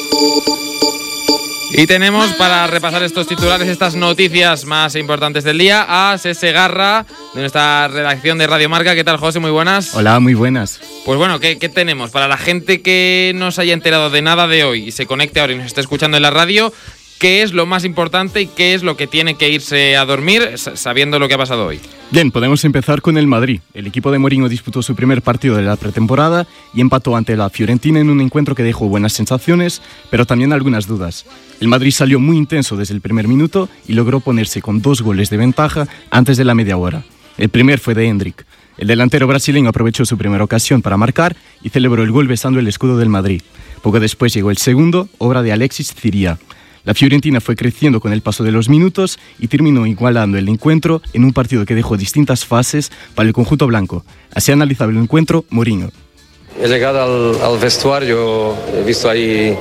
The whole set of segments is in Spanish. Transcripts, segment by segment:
Y tenemos para repasar estos titulares, estas noticias más importantes del día, a Sese Garra, de nuestra redacción de Radio Marca. ¿Qué tal, José? Muy buenas. Hola, muy buenas. Pues bueno, ¿qué tenemos? Para la gente que no se haya enterado de nada de hoy y se conecte ahora y nos esté escuchando en la radio, ¿qué es lo más importante y qué es lo que tiene que irse a dormir sabiendo lo que ha pasado hoy? Bien, podemos empezar con el Madrid. El equipo de Mourinho disputó su primer partido de la pretemporada y empató ante la Fiorentina en un encuentro que dejó buenas sensaciones, pero también algunas dudas. El Madrid salió muy intenso desde el primer minuto y logró ponerse con 2 goles de ventaja antes de la media hora. El primer fue de Endrick. El delantero brasileño aprovechó su primera ocasión para marcar y celebró el gol besando el escudo del Madrid. Poco después llegó el segundo, obra de Alexis Ciria. La Fiorentina fue creciendo con el paso de los minutos y terminó igualando el encuentro en un partido que dejó distintas fases para el conjunto blanco. Así analizaba el encuentro Mourinho. He llegado al vestuario, he visto ahí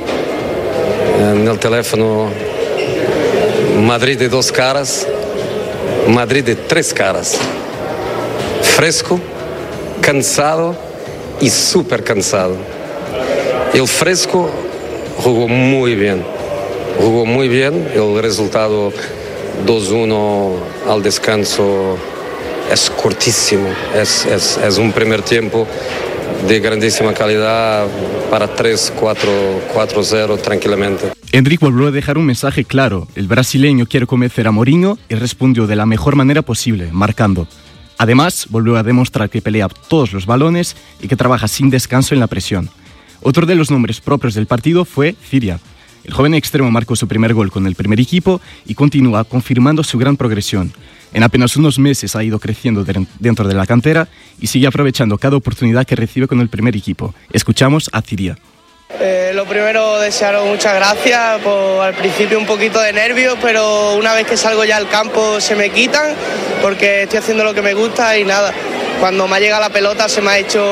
en el teléfono Madrid de 2 caras, Madrid de 3 caras. Fresco, cansado y súper cansado. El fresco jugó muy bien. Jugó muy bien, el resultado 2-1 al descanso es cortísimo, es un primer tiempo de grandísima calidad para 3-4-0 tranquilamente. Endrick volvió a dejar un mensaje claro, el brasileño quiere convencer a Mourinho y respondió de la mejor manera posible, marcando. Además, volvió a demostrar que pelea todos los balones y que trabaja sin descanso en la presión. Otro de los nombres propios del partido fue Ciria. El joven extremo marcó su primer gol con el primer equipo y continúa confirmando su gran progresión. En apenas unos meses ha ido creciendo dentro de la cantera y sigue aprovechando cada oportunidad que recibe con el primer equipo. Escuchamos a Ciria. Lo primero, desearos muchas gracias. Al principio un poquito de nervios, pero una vez que salgo ya al campo se me quitan porque estoy haciendo lo que me gusta y nada. Cuando me ha llegado la pelota se me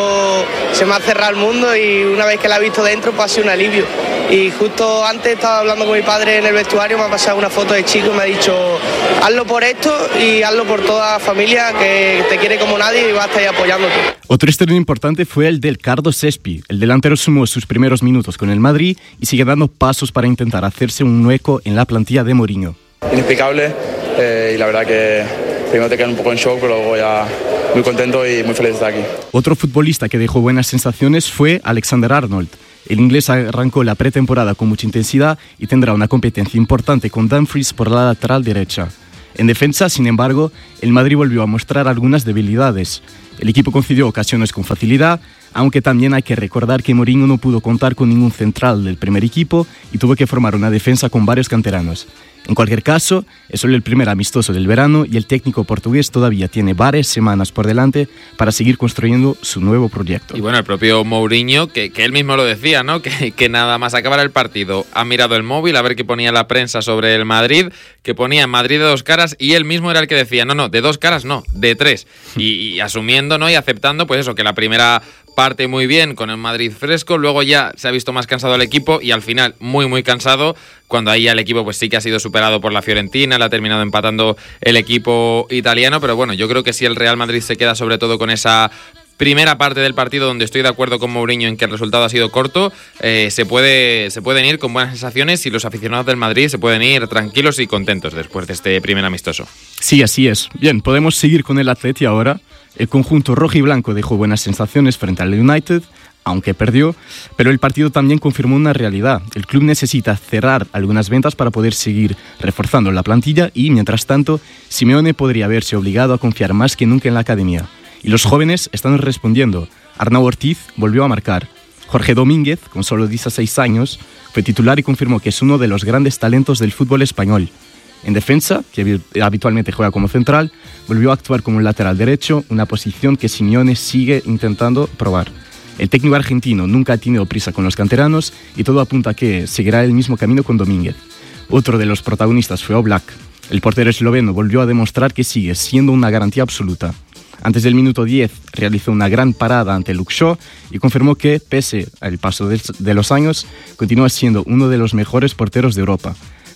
ha cerrado el mundo y una vez que la he visto dentro pues ha sido un alivio. Y justo antes estaba hablando con mi padre en el vestuario, me ha pasado una foto de chico y me ha dicho hazlo por esto y hazlo por toda la familia que te quiere como nadie y va a estar ahí apoyándote. Otro estreno importante fue el del Carlo Sespi. El delantero sumó sus primeros minutos con el Madrid y sigue dando pasos para intentar hacerse un hueco en la plantilla de Mourinho. Inexplicable y la verdad que primero te quedan un poco en shock, pero luego ya muy contento y muy feliz de estar aquí. Otro futbolista que dejó buenas sensaciones fue Alexander-Arnold. El inglés arrancó la pretemporada con mucha intensidad y tendrá una competencia importante con Dumfries por la lateral derecha. En defensa, sin embargo, el Madrid volvió a mostrar algunas debilidades. El equipo concedió ocasiones con facilidad, aunque también hay que recordar que Mourinho no pudo contar con ningún central del primer equipo y tuvo que formar una defensa con varios canteranos. En cualquier caso, es solo el primer amistoso del verano y el técnico portugués todavía tiene varias semanas por delante para seguir construyendo su nuevo proyecto. Y bueno, el propio Mourinho, que él mismo lo decía, ¿no? Que nada más acabar el partido ha mirado el móvil a ver qué ponía la prensa sobre el Madrid, que ponía Madrid de 2 caras y él mismo era el que decía, no, de 2 caras no, de 3. Y asumiendo, ¿no? Y aceptando, pues eso, que la primera parte muy bien con el Madrid fresco, luego ya se ha visto más cansado el equipo y al final muy cansado, cuando ahí ya el equipo pues sí que ha sido superado por la Fiorentina, le ha terminado empatando el equipo italiano, pero bueno, yo creo que si el Real Madrid se queda sobre todo con esa primera parte del partido, donde estoy de acuerdo con Mourinho en que el resultado ha sido corto, se pueden ir con buenas sensaciones y los aficionados del Madrid se pueden ir tranquilos y contentos después de este primer amistoso. Sí, así es. Bien, podemos seguir con el Atleti ahora. El conjunto rojo y blanco dejó buenas sensaciones frente al United, aunque perdió, pero el partido también confirmó una realidad. El club necesita cerrar algunas ventas para poder seguir reforzando la plantilla y, mientras tanto, Simeone podría verse obligado a confiar más que nunca en la academia. Y los jóvenes están respondiendo. Arnau Ortiz volvió a marcar. Jorge Domínguez, con solo 16 años, fue titular y confirmó que es uno de los grandes talentos del fútbol español. En defensa, que habitualmente juega como central, volvió a actuar como un lateral derecho, una posición que Simeone sigue intentando probar. El técnico argentino nunca ha tenido prisa con los canteranos y todo apunta a que seguirá el mismo camino con Domínguez. Otro de los protagonistas fue Oblak. El portero esloveno volvió a demostrar que sigue siendo una garantía absoluta. Antes del minuto 10 realizó una gran parada ante Luke Shaw y confirmó que, pese al paso de los años, continúa siendo uno de los mejores porteros de Europa.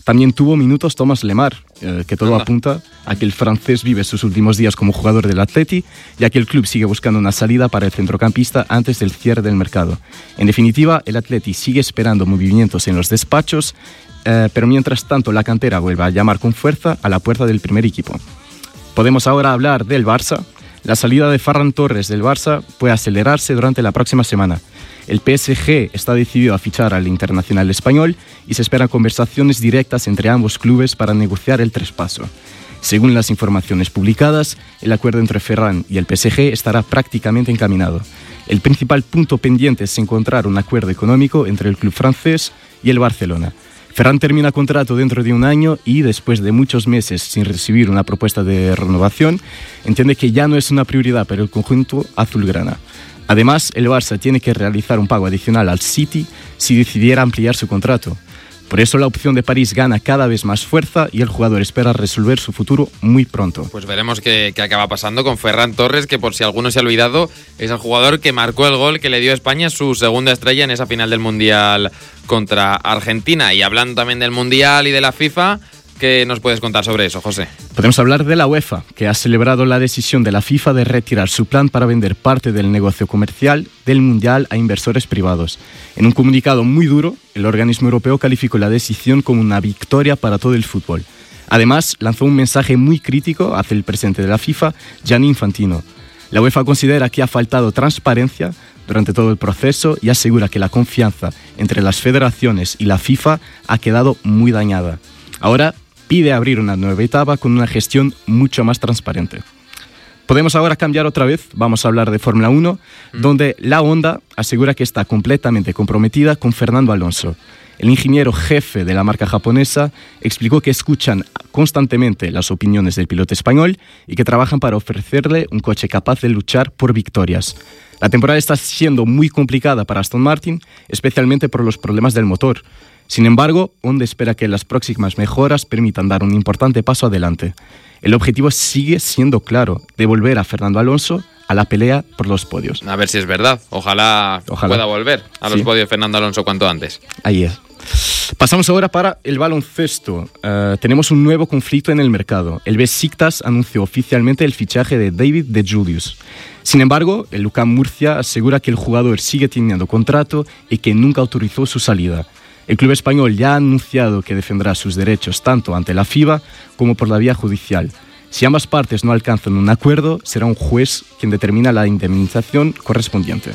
También tuvo minutos Thomas Lemar, que todo apunta a que el francés vive sus últimos días como jugador del Atleti, ya que el club sigue buscando una salida para el centrocampista antes del cierre del mercado. En definitiva, el Atleti sigue esperando movimientos en los despachos, pero mientras tanto la cantera vuelve a llamar con fuerza a la puerta del primer equipo. Podemos ahora hablar del Barça. La salida de Ferran Torres del Barça puede acelerarse durante la próxima semana. El PSG está decidido a fichar al internacional español y se esperan conversaciones directas entre ambos clubes para negociar el traspaso. Según las informaciones publicadas, el acuerdo entre Ferran y el PSG estará prácticamente encaminado. El principal punto pendiente es encontrar un acuerdo económico entre el club francés y el Barcelona. Ferran termina contrato dentro de un año y, después de muchos meses sin recibir una propuesta de renovación, entiende que ya no es una prioridad para el conjunto azulgrana. Además, el Barça tiene que realizar un pago adicional al City si decidiera ampliar su contrato. Por eso la opción de París gana cada vez más fuerza y el jugador espera resolver su futuro muy pronto. Pues veremos qué acaba pasando con Ferran Torres, que por si alguno se ha olvidado, es el jugador que marcó el gol que le dio a España su segunda estrella en esa final del Mundial contra Argentina. Y hablando también del Mundial y de la FIFA, ¿qué nos puedes contar sobre eso, José? Podemos hablar de la UEFA, que ha celebrado la decisión de la FIFA de retirar su plan para vender parte del negocio comercial del Mundial a inversores privados. En un comunicado muy duro, el organismo europeo calificó la decisión como una victoria para todo el fútbol. Además, lanzó un mensaje muy crítico hacia el presidente de la FIFA, Gianni Infantino. La UEFA considera que ha faltado transparencia durante todo el proceso y asegura que la confianza entre las federaciones y la FIFA ha quedado muy dañada. Ahora pide abrir una nueva etapa con una gestión mucho más transparente. Podemos ahora cambiar otra vez, vamos a hablar de Fórmula 1, donde la Honda asegura que está completamente comprometida con Fernando Alonso. El ingeniero jefe de la marca japonesa explicó que escuchan constantemente las opiniones del piloto español y que trabajan para ofrecerle un coche capaz de luchar por victorias. La temporada está siendo muy complicada para Aston Martin, especialmente por los problemas del motor. Sin embargo, Honda espera que las próximas mejoras permitan dar un importante paso adelante. El objetivo sigue siendo claro, devolver a Fernando Alonso a la pelea por los podios. A ver si es verdad. Ojalá pueda volver a los podios Fernando Alonso cuanto antes. Ahí es. Pasamos ahora para el baloncesto. Tenemos un nuevo conflicto en el mercado. El Besiktas anunció oficialmente el fichaje de David De Julius. Sin embargo, el UCAM Murcia asegura que el jugador sigue teniendo contrato y que nunca autorizó su salida. El club español ya ha anunciado que defenderá sus derechos tanto ante la FIBA como por la vía judicial. Si ambas partes no alcanzan un acuerdo, será un juez quien determina la indemnización correspondiente.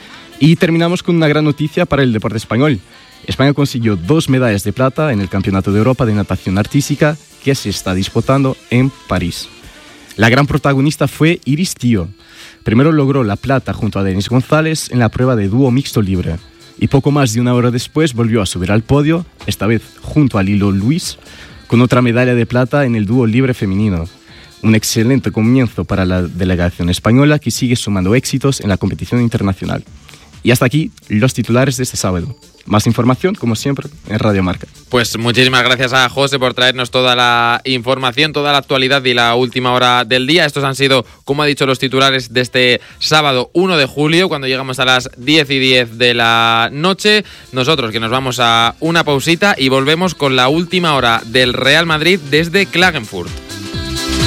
Y terminamos con una gran noticia para el deporte español. España consiguió 2 medallas de plata en el Campeonato de Europa de Natación Artística que se está disputando en París. La gran protagonista fue Iris Tío. Primero logró la plata junto a Denis González en la prueba de dúo mixto libre. Y poco más de una hora después volvió a subir al podio, esta vez junto a Lilo Luis, con otra medalla de plata en el dúo libre femenino. Un excelente comienzo para la delegación española que sigue sumando éxitos en la competición internacional. Y hasta aquí los titulares de este sábado. Más información, como siempre, en Radio Marca. Pues muchísimas gracias a José por traernos toda la información, toda la actualidad y la última hora del día. Estos han sido, como ha dicho, los titulares de este sábado 1 de julio, cuando llegamos a las 10:10 de la noche. Nosotros que nos vamos a una pausita y volvemos con la última hora del Real Madrid desde Klagenfurt.